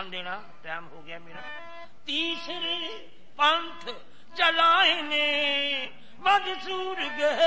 ध्यान देना, टाइम हो गया मेरा। तीसरे पंथ चलाए ने मदसूर गए